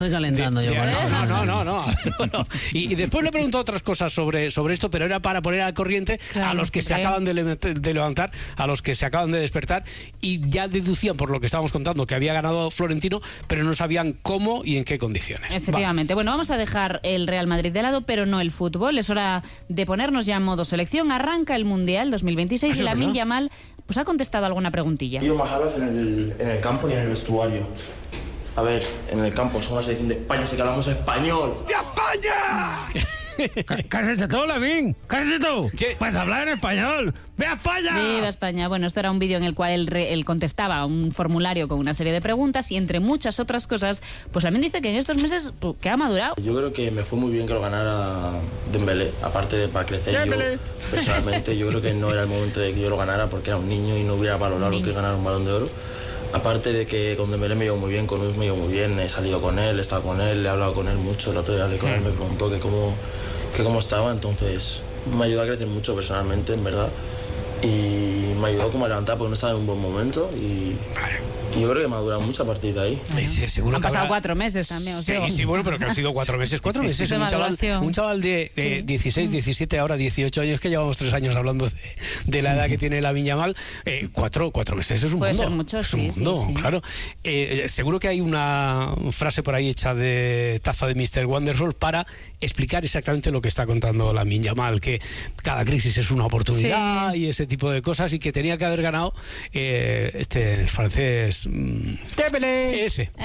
Estoy calentando yo con eso. No. Y después le pregunto otras cosas sobre esto, pero era para poner al corriente a los que se acaban de levantar, a los que se acaban de despertar, y ya deducían por lo que estábamos contando que había ganado Florentino, pero no sabían cómo y en qué condiciones. Efectivamente. Bueno, vamos a dejar el Real Madrid de lado, pero no el fútbol. Es hora de ponernos ya en modo selección. Arranca el Mundial 2026 y Lamine Yamal pues ha contestado alguna preguntilla. Yo más hablas en el campo y en el vestuario. A ver, en el campo somos la selección de España, así que hablamos español. ¡Viva España! ¡Cállate tú, Lamine! ¡Cállate tú! ¿Qué? Pues hablar en español. ¡Viva España! Viva España. Bueno, esto era un vídeo en el cual él contestaba un formulario con una serie de preguntas y entre muchas otras cosas, pues Lamine dice que en estos meses que ha madurado. Yo creo que me fue muy bien que lo ganara Dembélé, aparte de para crecer. Dembélé. Yo, personalmente, yo creo que no era el momento de que yo lo ganara porque era un niño y no hubiera valorado lo que es ganar un Balón de Oro. Aparte de que con Dembélé me llevo muy bien, con Luis me llevo muy bien, he salido con él, he estado con él, he hablado con él mucho, el otro día hablé con él, me preguntó que cómo estaba, entonces me ayudó a crecer mucho personalmente, en verdad, y me ayudó como a levantar porque no estaba en un buen momento y yo creo que me ha durado mucho a partir de ahí. Sí, seguro Han que pasado habrá... 4 meses también, o sea. Sí, bueno, pero que han sido 4 meses. 4 meses, un chaval de 16, 17, ahora 18 años, que llevamos 3 años hablando de la edad que tiene Lamine Yamal. 4 meses es un Puede mundo. ser mucho, es un mundo, claro. Seguro que hay una frase por ahí hecha de taza de Mr. Wonderful para explicar exactamente lo que está contando Lamine Yamal, que cada crisis es una oportunidad y ese tipo de cosas, y que tenía que haber ganado el francés Dembélé. ese.